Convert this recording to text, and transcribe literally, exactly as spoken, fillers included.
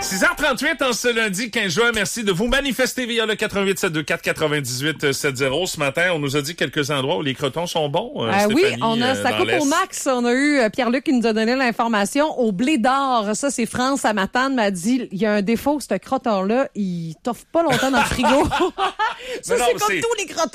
six heures trente-huit en ce lundi quinze juin. Merci de vous manifester via le quatre huit sept deux quatre quatre-vingt-dix-huit soixante. Ce matin, on nous a dit quelques endroits où les crotons sont bons. Euh, euh, oui, on a sa coupe au max. On a eu euh, Pierre-Luc qui nous a donné l'information. Au Blé d'Or, ça c'est France à Matane, m'a dit, il y a un défaut, ce croton-là, il t'offre pas longtemps dans le frigo. Ça, non, c'est comme c'est... tous les crotons.